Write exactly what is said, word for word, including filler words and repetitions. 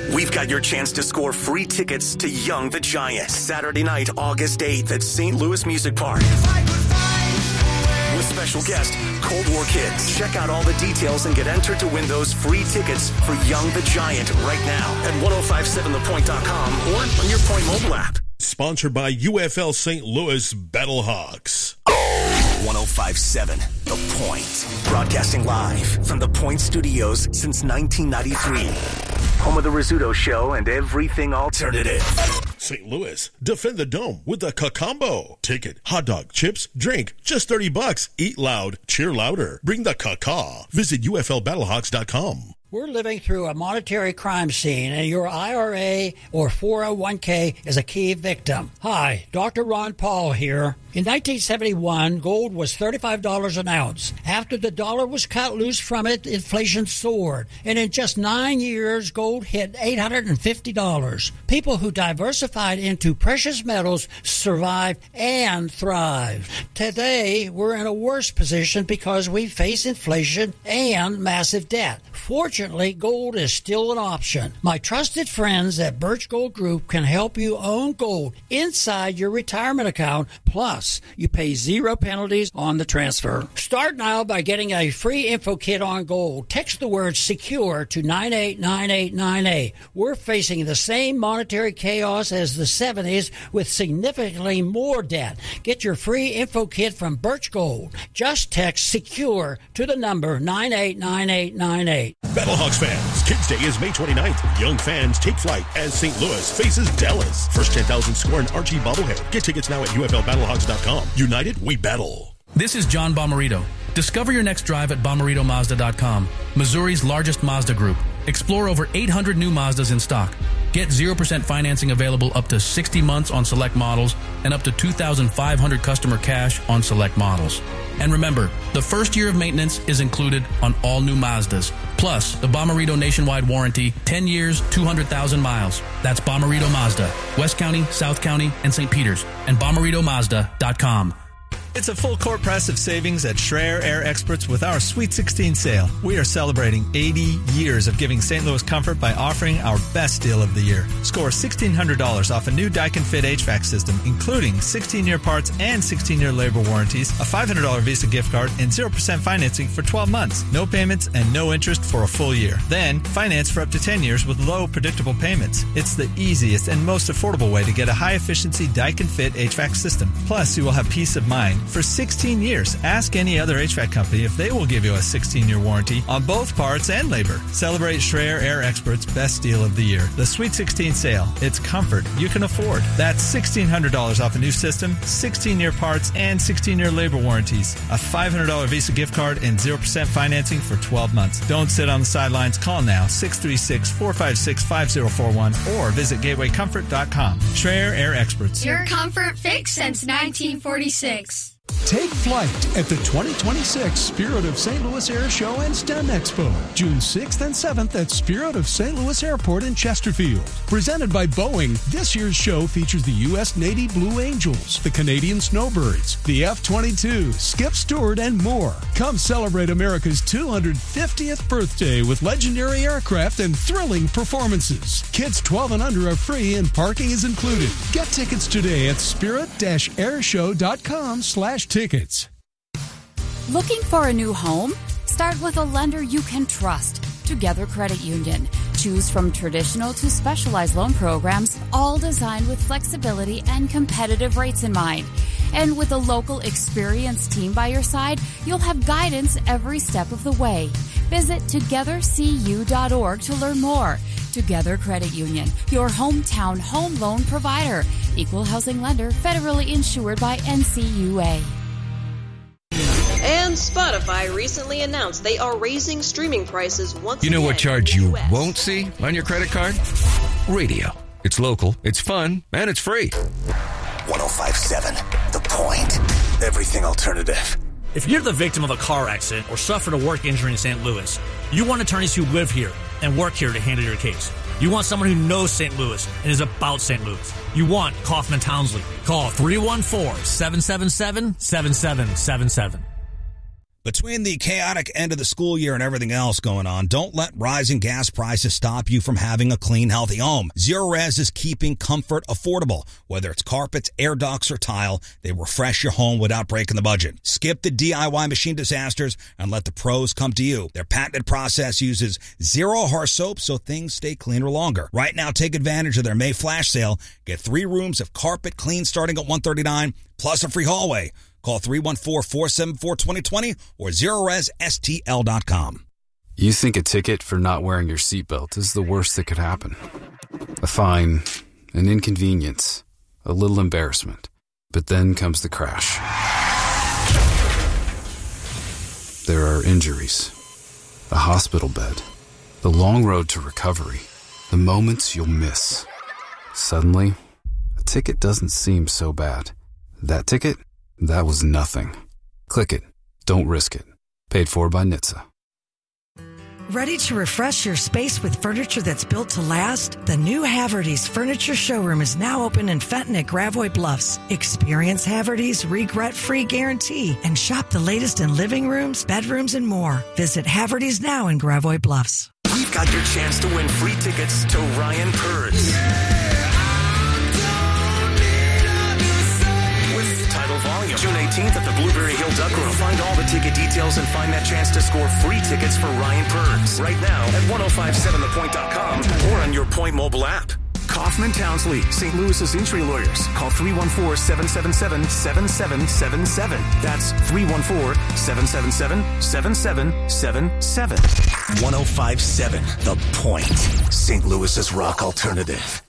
we've got your chance to score free tickets to Young the Giant, Saturday night, August eighth at Saint Louis Music Park. With special guest, Cold War Kids. Check out all the details and get entered to win those free tickets for Young the Giant right now at ten fifty-seven the point dot com or on your Point mobile app. Sponsored by U F L Saint Louis Battlehawks. ten fifty-seven The Point. Broadcasting live from the Point Studios since nineteen ninety-three. Home of the Rizzuto Show and everything alternative. Saint Louis, defend the dome with the Ka-Combo. Ticket, hot dog, chips, drink, just thirty bucks. Eat loud, cheer louder. Bring the Ka-Ka. Visit U F L battlehawks dot com. We're living through a monetary crime scene, and your I R A or four oh one k is a key victim. Hi, Doctor Ron Paul here. In nineteen seventy-one, gold was thirty-five dollars an ounce. After the dollar was cut loose from it, inflation soared. And in just nine years, gold hit eight hundred fifty dollars. People who diversified into precious metals survived and thrived. Today, we're in a worse position because we face inflation and massive debt. Fortunately, gold is still an option. My trusted friends at Birch Gold Group can help you own gold inside your retirement account. Plus, you pay zero penalties on the transfer. Start now by getting a free info kit on gold. Text the word SECURE to nine eight nine eight nine eight. We're facing the same monetary chaos as the seventies with significantly more debt. Get your free info kit from Birch Gold. Just text SECURE to the number nine eight nine eight nine eight. Battlehawks fans, Kids Day is May twenty-ninth. Young fans take flight as Saint Louis faces Dallas. First ten thousand score an Archie bobblehead. Get tickets now at U F L battlehawks dot com. United, we battle. This is John Bomarito. Discover your next drive at bomarito mazda dot com, Missouri's largest Mazda group. Explore over eight hundred new Mazdas in stock. Get zero percent financing available up to sixty months on select models and up to two thousand five hundred dollars customer cash on select models. And remember, the first year of maintenance is included on all new Mazdas. Plus, the Bomarito nationwide warranty, ten years, two hundred thousand miles. That's Bomarito Mazda, West County, South County, and Saint Peters, and bomarito mazda dot com. It's a full court press of savings at Schreier Air Experts with our Sweet sixteen sale. We are celebrating eighty years of giving Saint Louis comfort by offering our best deal of the year. Score one thousand six hundred dollars off a new Daikin Fit H V A C system, including sixteen-year parts and sixteen-year labor warranties, a five hundred dollars Visa gift card, and zero percent financing for twelve months. No payments and no interest for a full year. Then, finance for up to ten years with low, predictable payments. It's the easiest and most affordable way to get a high-efficiency Daikin Fit H V A C system. Plus, you will have peace of mind. For sixteen years, ask any other H V A C company if they will give you a sixteen-year warranty on both parts and labor. Celebrate Schreier Air Experts' best deal of the year. The Sweet sixteen sale. It's comfort you can afford. That's one thousand six hundred dollars off a new system, sixteen-year parts, and sixteen-year labor warranties. A five hundred dollars Visa gift card and zero percent financing for twelve months. Don't sit on the sidelines. Call now, six three six, four five six, five zero four one or visit gateway comfort dot com. Schreier Air Experts. Your comfort fix since nineteen forty-six. Take flight at the twenty twenty-six Spirit of Saint Louis Air Show and STEM Expo, June sixth and seventh at Spirit of Saint Louis Airport in Chesterfield. Presented by Boeing, this year's show features the U S Navy Blue Angels, the Canadian Snowbirds, the F twenty-two, Skip Stewart, and more. Come celebrate America's two hundred fiftieth birthday with legendary aircraft and thrilling performances. Kids twelve and under are free and parking is included. Get tickets today at spirit dash airshow dot com slash tickets. Looking for a new home? Start with a lender you can trust. Together Credit Union. Choose from traditional to specialized loan programs, all designed with flexibility and competitive rates in mind. And with a local experienced team by your side, you'll have guidance every step of the way. Visit together c u dot org to learn more. Together Credit Union, your hometown home loan provider. Equal housing lender, federally insured by N C U A. And Spotify recently announced they are raising streaming prices once again. You know what charge you U S won't see on your credit card? Radio. It's local, it's fun, and it's free. ten fifty-seven The Point. Everything alternative. If you're the victim of a car accident or suffered a work injury in Saint Louis, you want attorneys who live here and work here to handle your case. You want someone who knows Saint Louis and is about Saint Louis. You want Kaufman Townsley. Call three one four, seven seven seven, seven seven seven seven. Between the chaotic end of the school year and everything else going on, don't let rising gas prices stop you from having a clean, healthy home. Zerorez is keeping comfort affordable. Whether it's carpets, air ducts, or tile, they refresh your home without breaking the budget. Skip the D I Y machine disasters and let the pros come to you. Their patented process uses zero harsh soap so things stay cleaner longer. Right now, take advantage of their May flash sale. Get three rooms of carpet clean starting at one hundred thirty-nine dollars plus a free hallway. Call three one four, four seven four, two zero two zero or zerorez S T L dot com. You think a ticket for not wearing your seatbelt is the worst that could happen. A fine, an inconvenience, a little embarrassment. But then comes the crash. There are injuries, a hospital bed, the long road to recovery, the moments you'll miss. Suddenly, a ticket doesn't seem so bad. That ticket? That was nothing. Click it. Don't risk it. Paid for by N H T S A. Ready to refresh your space with furniture that's built to last? The new Haverty's Furniture Showroom is now open in Fenton at Gravois Bluffs. Experience Haverty's regret-free guarantee and shop the latest in living rooms, bedrooms, and more. Visit Haverty's now in Gravois Bluffs. We've got your chance to win free tickets to Ryan Purds. Yeah! Volume. June eighteenth at the Blueberry Hill Duck Room. Find all the ticket details and find that chance to score free tickets for Ryan Purds right now at ten fifty-seven the point dot com or on your Point mobile app. Kaufman Townsley, Saint Louis's injury lawyers. Call three one four, seven seven seven, seven seven seven seven. That's three one four, seven seven seven, seven seven seven seven. ten fifty-seven The Point, Saint Louis's rock alternative.